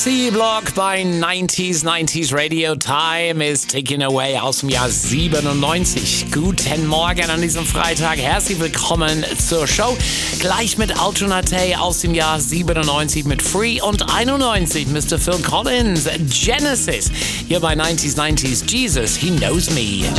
C-Block bei 90s Radio. Time is ticking away aus dem Jahr 97. Guten Morgen an diesem Freitag. Herzlich willkommen zur Show. Gleich mit Alternate aus dem Jahr 97 mit Free und 91 Mr. Phil Collins. Genesis hier bei 90s Jesus, He Knows Me.